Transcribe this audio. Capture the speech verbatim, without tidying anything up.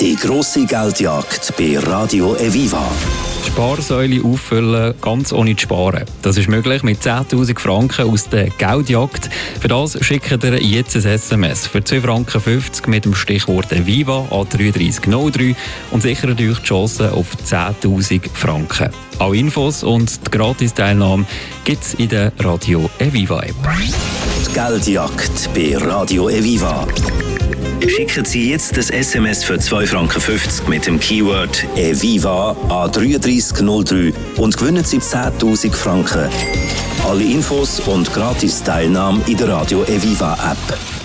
Die grosse Geldjagd bei Radio Eviva. Sparsäule auffüllen, ganz ohne zu sparen. Das ist möglich mit zehntausend Franken aus der Geldjagd. Für das schickt ihr jetzt ein S M S für zwei Franken fünfzig mit dem Stichwort Eviva an drei drei null drei und sichert euch die Chance auf zehntausend Franken. Alle Infos und die Gratis-Teilnahme gibt es in der Radio Eviva App. Die Geldjagd bei Radio Eviva. Schicken Sie jetzt das S M S für zwei Franken fünfzig mit dem Keyword Eviva an drei drei null drei und gewinnen Sie zehntausend Franken. Alle Infos und Gratis-Teilnahme in der Radio Eviva App.